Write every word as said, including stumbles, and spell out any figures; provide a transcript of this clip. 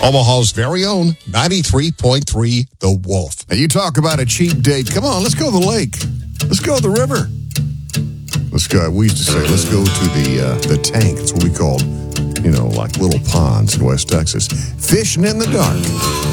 Omaha's very own ninety-three point three The Wolf. Now, you talk about a cheap date. Come on, let's go to the lake. Let's go to the river. Let's go. We used to say, let's go to the uh, the tank. That's what we called, you know, like little ponds in West Texas. Fishing in the dark.